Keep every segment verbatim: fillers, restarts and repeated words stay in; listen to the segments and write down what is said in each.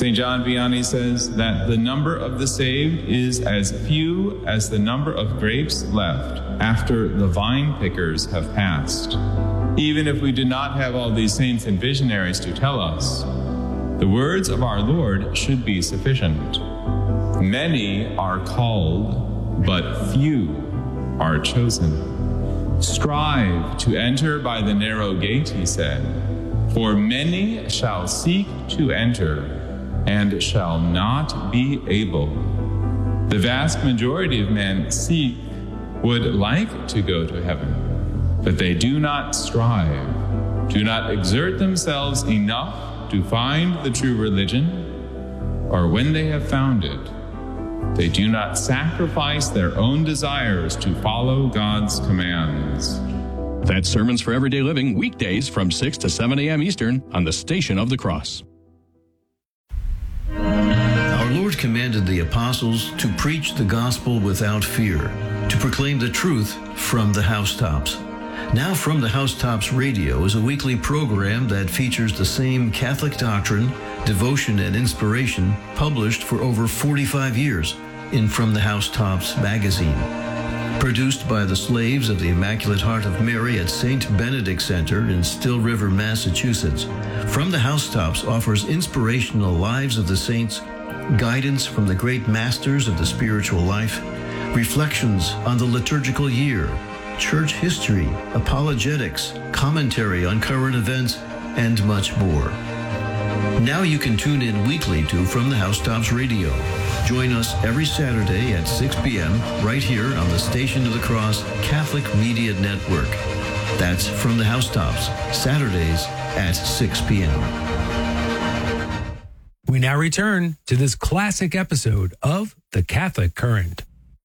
Saint John Vianney says that the number of the saved is as few as the number of grapes left after the vine pickers have passed. Even if we do not have all these saints and visionaries to tell us, the words of our Lord should be sufficient. Many are called, but few are chosen. Strive to enter by the narrow gate, he said, for many shall seek to enter and shall not be able. The vast majority of men seek, would like to go to heaven, but they do not strive, do not exert themselves enough to find the true religion, or when they have found it, they do not sacrifice their own desires to follow God's commands. That's Sermons for Everyday Living, weekdays from six to seven a.m. Eastern on the Station of the Cross. Our Lord commanded the apostles to preach the gospel without fear, to proclaim the truth from the housetops. Now From the Housetops Radio is a weekly program that features the same Catholic doctrine, devotion, and inspiration published for over forty-five years in From the Housetops magazine. Produced by the slaves of the Immaculate Heart of Mary at Saint Benedict Center in Still River, Massachusetts, From the Housetops offers inspirational lives of the saints, guidance from the great masters of the spiritual life, reflections on the liturgical year, church history, apologetics, commentary on current events, and much more. Now you can tune in weekly to From the Housetops Radio. Join us every Saturday at six p.m. right here on the Station of the Cross Catholic Media Network. That's From the Housetops, Saturdays at six p.m. We now return to this classic episode of The Catholic Current.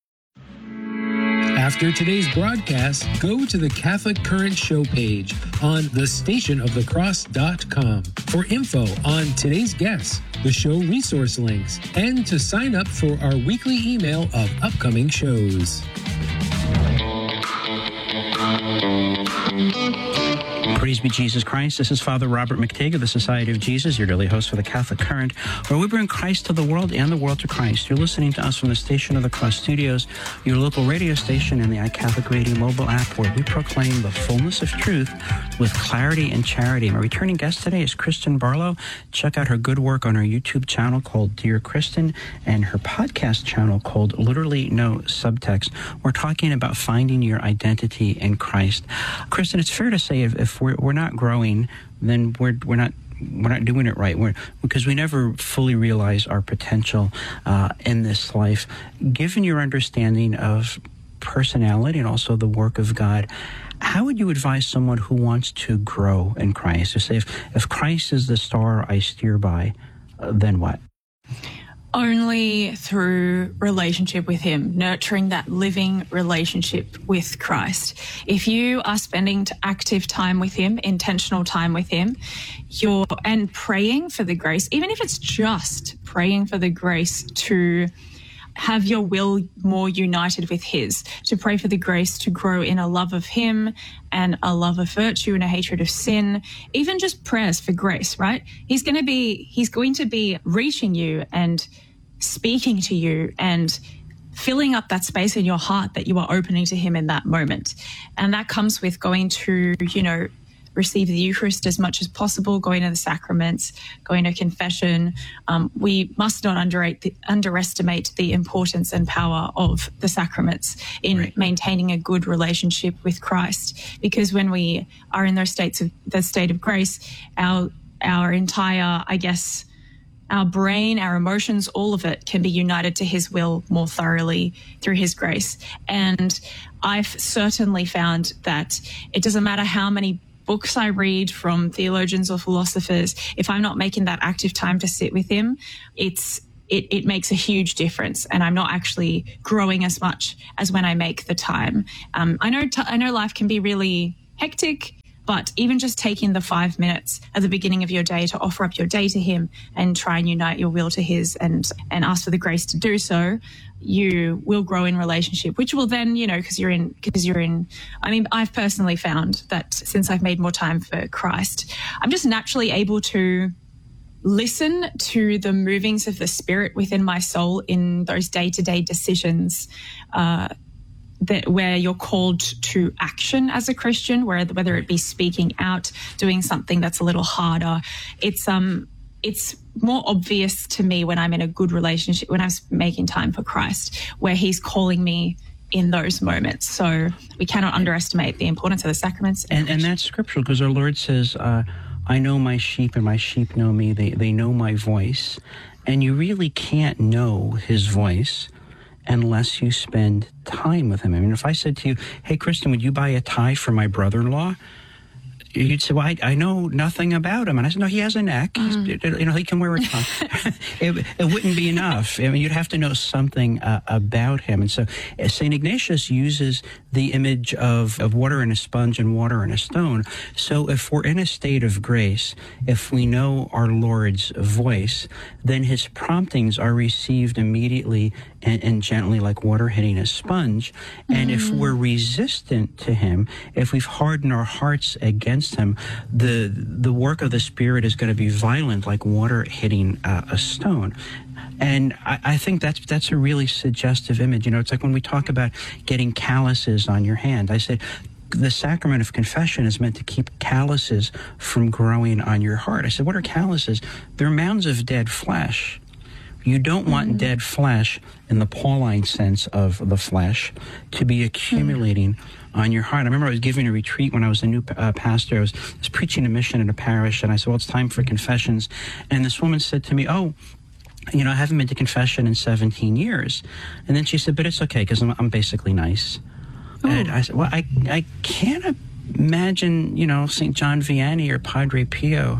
After today's broadcast, go to the Catholic Current show page on the station of the cross dot com for info on today's guests, the show resource links, and to sign up for our weekly email of upcoming shows. Praise be Jesus Christ. This is Father Robert McTigg of the Society of Jesus, your daily host for the Catholic Current, where we bring Christ to the world and the world to Christ. You're listening to us from the Station of the Cross Studios, your local radio station, and the iCatholic Radio mobile app, where we proclaim the fullness of truth with clarity and charity. My returning guest today is Kristen Barlow. Check out her good work on her YouTube channel called Dear Kristen and her podcast channel called Literally No Subtext. We're talking about finding your identity in Christ. Kristen, it's fair to say if, if we're, we're not growing, then we're we're not we're not doing it right. We're, because we never fully realize our potential uh, in this life. Given your understanding of personality and also the work of God, how would you advise someone who wants to grow in Christ? To say, if, if Christ is the star I steer by, uh, then what? Only through relationship with Him, nurturing that living relationship with Christ. If you are spending active time with Him, intentional time with Him, you're and praying for the grace, even if it's just praying for the grace to have your will more united with His, to pray for the grace to grow in a love of Him and a love of virtue and a hatred of sin, even just prayers for grace, right? He's going to be, he's going to be reaching you and speaking to you and filling up that space in your heart that you are opening to Him in that moment. And that comes with going to, you know, receive the Eucharist as much as possible, going to the sacraments, going to confession. Um, we must not underrate the, underestimate the importance and power of the sacraments in right. maintaining a good relationship with Christ. Because when we are in those states of the state of grace, our our entire, I guess, our brain, our emotions, all of it can be united to His will more thoroughly through His grace. And I've certainly found that it doesn't matter how many books I read from theologians or philosophers, if I'm not making that active time to sit with Him, it's it, it makes a huge difference, and I'm not actually growing as much as when I make the time. Um, I know t- I know life can be really hectic, but even just taking the five minutes at the beginning of your day to offer up your day to Him and try and unite your will to His and and ask for the grace to do so, you will grow in relationship, which will then, you know, because you're in, because you're in, I mean, I've personally found that since I've made more time for Christ, I'm just naturally able to listen to the movings of the Spirit within my soul in those day-to-day decisions uh, that where you're called to action as a Christian, where, whether it be speaking out, doing something that's a little harder. It's um, it's more obvious to me when I'm in a good relationship, when I'm making time for Christ, where he's calling me in those moments. So we cannot underestimate the importance of the sacraments. And, and that's scriptural, because our Lord says, uh, I know my sheep and my sheep know me. They, they know my voice. And you really can't know his voice unless you spend time with him. I mean, if I said to you, hey, Kristen, would you buy a tie for my brother-in-law? You'd say, well, I, I know nothing about him. And I said, no, he has a neck. Mm. He's, you know, he can wear a tie. it, it wouldn't be enough. I mean, you'd have to know something uh, about him. And so Saint Ignatius uses the image of, of water in a sponge and water in a stone. So if we're in a state of grace, if we know our Lord's voice, then his promptings are received immediately and, and gently, like water hitting a sponge. And mm. if we're resistant to him, if we've hardened our hearts against him, the the work of the Spirit is going to be violent, like water hitting uh, a stone. And I, I think that's that's a really suggestive image. You know, it's like when we talk about getting calluses on your hand. I said, the sacrament of confession is meant to keep calluses from growing on your heart. I said, what are calluses? They're mounds of dead flesh. You don't want mm-hmm. dead flesh, in the Pauline sense of the flesh, to be accumulating mm-hmm. on your heart. I remember I was giving a retreat when I was a new uh, pastor. I was, I was preaching a mission in a parish, and I said, well, it's time for confessions. And this woman said to me, oh, you know, I haven't been to confession in seventeen years. And then she said, but it's okay, because I'm, I'm basically nice. Oh. And I said, well, I, I can't imagine, you know, Saint John Vianney or Padre Pio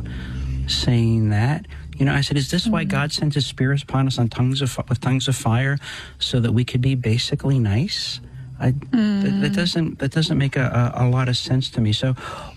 saying that. You know, I said, is this why God sent his Spirit upon us on tongues of with tongues of fire, so that we could be basically nice? I, mm. that, that doesn't that doesn't make a, a, a lot of sense to me. So,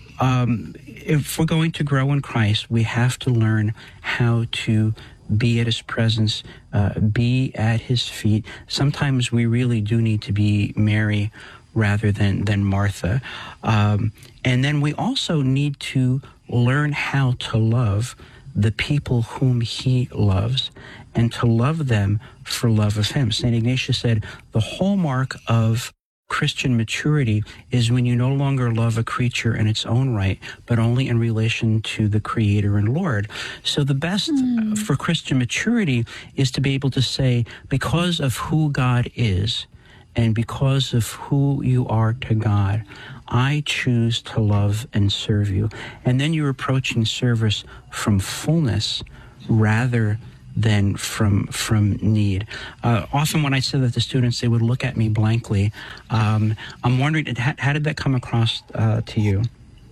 um, if we're going to grow in Christ, we have to learn how to be at his presence, uh, be at his feet. Sometimes we really do need to be Mary rather than than Martha, um, and then we also need to learn how to love the people whom he loves, and to love them for love of him. Saint Ignatius said, the hallmark of Christian maturity is when you no longer love a creature in its own right, but only in relation to the Creator and Lord. So the best mm. for Christian maturity is to be able to say, because of who God is, and because of who you are to God, I choose to love and serve you. And then you're approaching service from fullness rather than from from need. Uh, often when I said that to students, they would look at me blankly. Um, I'm wondering, how, how did that come across uh, to you?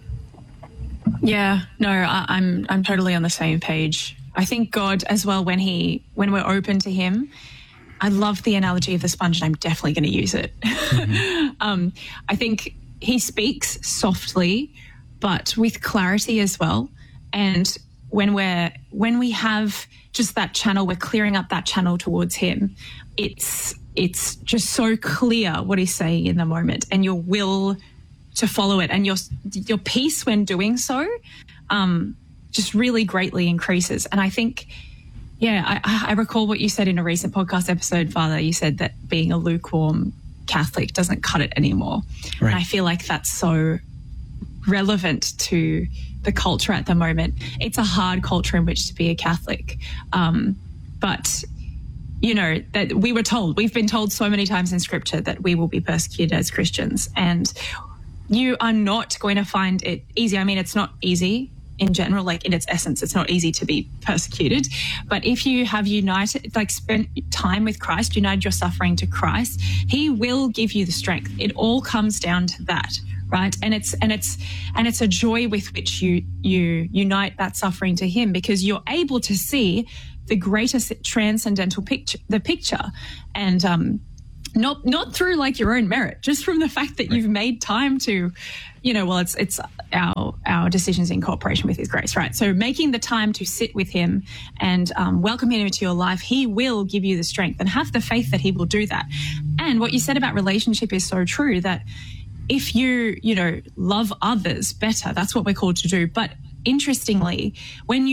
Yeah, no, I, I'm I'm totally on the same page. I think God as well, when he when we're open to him, I love the analogy of the sponge, and I'm definitely going to use it. Mm-hmm. um, I think he speaks softly, but with clarity as well. And when we're when we have just that channel, we're clearing up that channel towards him. It's it's just so clear what he's saying in the moment, and your will to follow it, and your your peace when doing so, um, just really greatly increases. And I think. Yeah, I, I recall what you said in a recent podcast episode, Father. You said that being a lukewarm Catholic doesn't cut it anymore. Right. And I feel like that's so relevant to the culture at the moment. It's a hard culture in which to be a Catholic. Um, but, you know, that we were told, we've been told so many times in Scripture that we will be persecuted as Christians. And you are not going to find it easy. I mean, it's not easy. In general, like in its essence, it's not easy to be persecuted. But if you have united, like spent time with Christ, united your suffering to Christ, he will give you the strength. It all comes down to that, right? And it's and it's and it's a joy with which you you unite that suffering to him, because you're able to see the greatest transcendental picture, the picture, and um, not not through like your own merit, just from the fact that right. you've made time to. You know, well, it's it's our our decisions in cooperation with his grace, right? So making the time to sit with him and um, welcome him into your life, he will give you the strength, and have the faith that he will do that. And what you said about relationship is so true, that if you, you know, love others better, that's what we're called to do. But interestingly, when you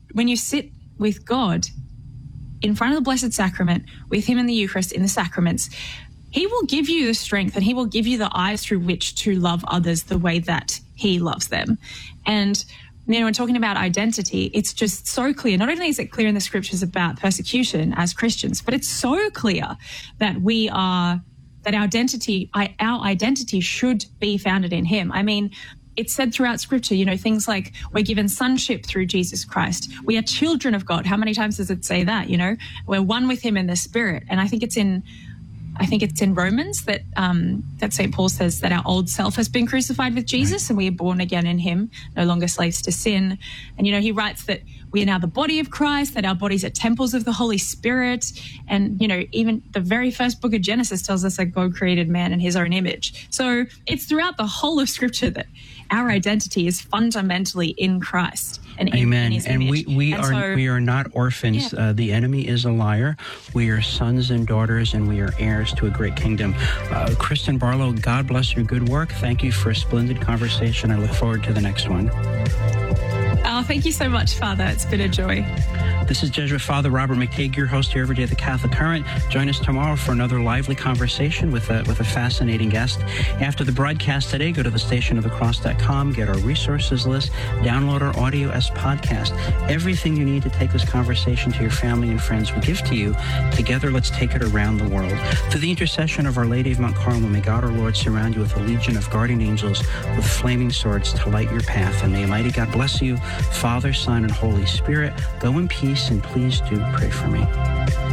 when you sit with God in front of the Blessed Sacrament, with him in the Eucharist, in the sacraments, he will give you the strength and he will give you the eyes through which to love others the way that he loves them. And, you know, when talking about identity, it's just so clear. Not only is it clear in the scriptures about persecution as Christians, but it's so clear that we are, that our identity, our identity should be founded in him. I mean, it's said throughout scripture, you know, things like we're given sonship through Jesus Christ. We are children of God. How many times does it say that? You know, we're one with him in the Spirit. And I think it's in, I think it's in Romans that um, that Saint Paul says that our old self has been crucified with Jesus, and we are born again in him, no longer slaves to sin. And, you know, he writes that we are now the body of Christ, that our bodies are temples of the Holy Spirit. And, you know, even the very first book of Genesis tells us that God created man in his own image. So it's throughout the whole of Scripture that our identity is fundamentally in Christ. And in, Amen. in his and image. we, we and are so, we are not orphans. Yeah. Uh, the enemy is a liar. We are sons and daughters, and we are heirs to a great kingdom. Uh, Kristen Barlow, God bless your good work. Thank you for a splendid conversation. I look forward to the next one. Oh, thank you so much, Father. It's been a joy. This is Jesuit Father Robert McTeigue, your host here every day at the Catholic Current. Join us tomorrow for another lively conversation with a, with a fascinating guest. After the broadcast today, go to the station of the cross dot com, get our resources list, download our audio as podcast. Everything you need to take this conversation to your family and friends we give to you. Together, let's take it around the world. Through the intercession of Our Lady of Mount Carmel, may God our Lord surround you with a legion of guardian angels with flaming swords to light your path. And may Almighty God bless you, Father, Son, and Holy Spirit. Go in peace, and please do pray for me.